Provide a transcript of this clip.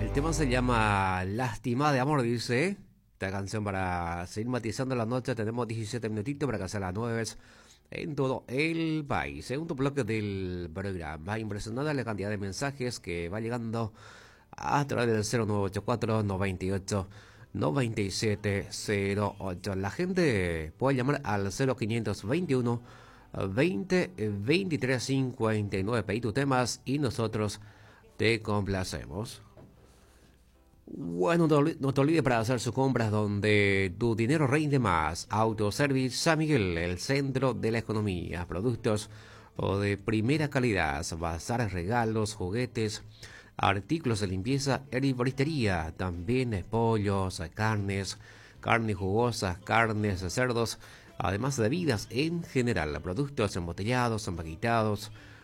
El tema se llama Lástima de Amor, dice. Esta canción para seguir matizando la noche. Tenemos 17 minutitos para que sea las 9 en todo el país. Segundo bloque del programa. Impresionante la cantidad de mensajes que va llegando a través del 0984 98 9708. La gente puede llamar al 0521 20 23 59. Pedí tus temas y nosotros te complacemos. Bueno, no te olvides para hacer sus compras donde tu dinero rinde más. Autoservice San Miguel, el centro de la economía. Productos o de primera calidad, bazares, regalos, juguetes, artículos de limpieza, herboristería, también pollos, carnes jugosas, carnes de cerdos, además de bebidas en general, productos embotellados, empaquetados,